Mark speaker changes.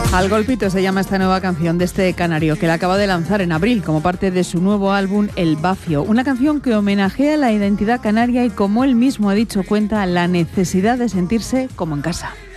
Speaker 1: Al golpito se llama esta nueva canción de este canario que la acaba de lanzar en abril como parte de su nuevo álbum El Bafio. Una canción que homenajea la identidad canaria y, como él mismo ha dicho, cuenta la necesidad de sentirse como en casa.